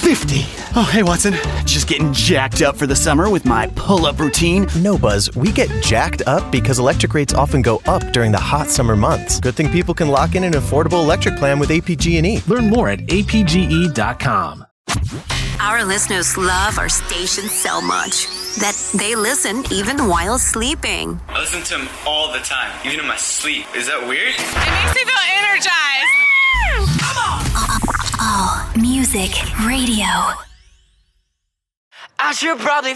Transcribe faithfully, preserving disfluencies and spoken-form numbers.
fifty. Oh, hey, Watson. Just getting jacked up for the summer with my pull-up routine. No, Buzz. We get jacked up because electric rates often go up during the hot summer months. Good thing people can lock in an affordable electric plan with A P G and E. Learn more at A P G E dot com. Our listeners love our station so much that they listen even while sleeping. I listen to them all the time, even in my sleep. Is that weird? It makes me feel energized. Come on! Oh, music, radio. I should probably